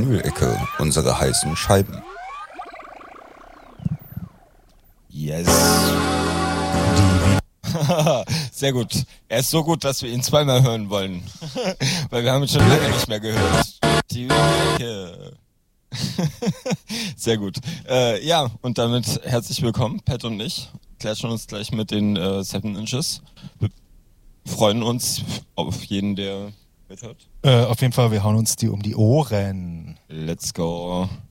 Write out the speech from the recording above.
Wirbel-Ecke, unsere heißen Scheiben. Yes. Sehr gut. Er ist so gut, dass wir ihn zweimal hören wollen. Weil wir haben ihn schon lange nicht mehr gehört. Die Wirbel-Ecke. Sehr gut. Ja, und damit herzlich willkommen, Pat und ich. Klatschen uns gleich mit den 7 Inches. Wir freuen uns auf jeden, der mithört. Auf jeden Fall, wir hauen uns die um die Ohren. Let's go.